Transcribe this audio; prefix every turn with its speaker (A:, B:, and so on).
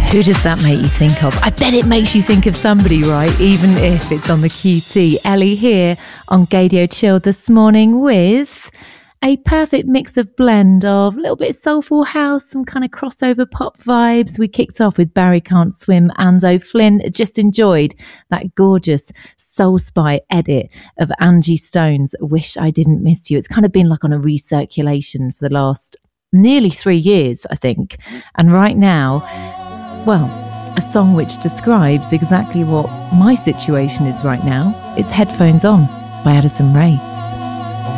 A: Who does that make you think of? I bet it makes you think of somebody, right? Even if it's on the QT. Ellie here on Gaydio Chill this morning with a perfect mix of blend of a little bit of soulful house, some kind of crossover pop vibes. We kicked off with Barry Can't Swim, Ando Flynn. Just enjoyed that gorgeous Soul Spy edit of Angie Stone's Wish I Didn't Miss You. It's kind of been like on a recirculation for the last nearly 3 years, I think. And right now, well, a song which describes exactly what my situation is right now. It's Headphones On by Addison Rae.